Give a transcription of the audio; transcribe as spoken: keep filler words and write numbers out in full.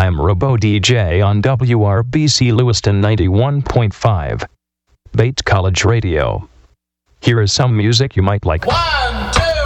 I'm Robo D J on W R B C Lewiston ninety-one point five. Bates College Radio. Here is some music you might like. One.